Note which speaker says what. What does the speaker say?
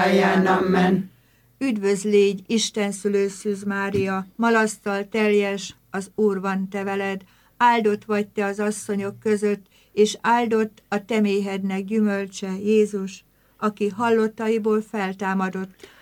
Speaker 1: Amen.
Speaker 2: Üdvözl légy, Isten szülőszűz Mária, malasztal teljes, az Úr van te veled, áldott vagy te az asszonyok között, és áldott a te méhednek gyümölcse, Jézus, aki hallottaiból feltámadott.